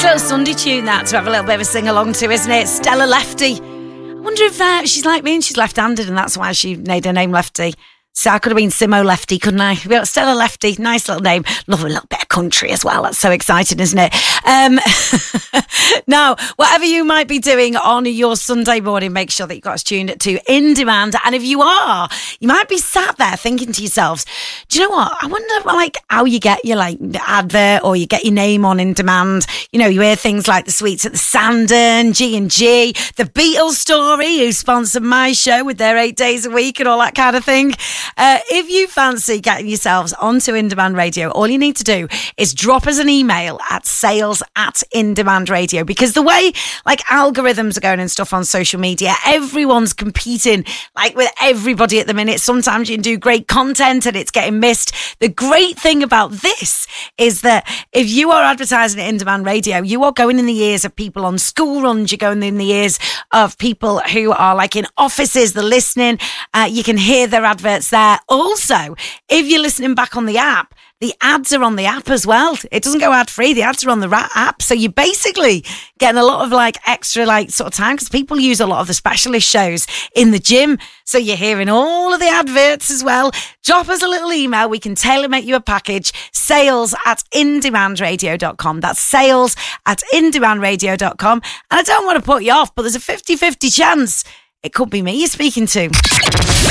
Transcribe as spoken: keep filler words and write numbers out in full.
Nice little Sunday tune that to have a little bit of a sing along to, isn't it? Stella Lefty. I wonder if uh, she's like me and she's left-handed and that's why she made her name Lefty. So I could have been Simo Lefty, couldn't I? Stella Lefty, nice little name. Love a little bit of country as well. That's so exciting, isn't it? Um, now, whatever you might be doing on your Sunday morning, make sure that you've got us tuned to In Demand. And if you are, you might be sat there thinking to yourselves, do you know what? I wonder like how you get your like advert or you get your name on In Demand. You know, you hear things like the Sweets at the Sandon, G and G, the Beatles Story, who sponsored my show with their eight days a week and all that kind of thing. Uh, if you fancy getting yourselves onto In Demand Radio, all you need to do is drop us an email at sales at In Demand Radio, because the way like algorithms are going and stuff on social media, everyone's competing like with everybody at the minute. Sometimes you can do great content and it's getting missed. The great thing about this is that if you are advertising at In Demand Radio, you are going in the ears of people on school runs, you're going in the ears of people who are like in offices, they're listening, uh, you can hear their adverts there. Also, if you're listening back on the app, the ads are on the app as well. It doesn't go ad free. The ads are on the ra- app. So you're basically getting a lot of like extra like sort of time because people use a lot of the specialist shows in the gym. So you're hearing all of the adverts as well. Drop us a little email. We can tailor make you a package. Sales at in demand radio dot com. That's sales at in demand radio dot com. And I don't want to put you off, but there's a fifty-fifty chance it could be me you're speaking to.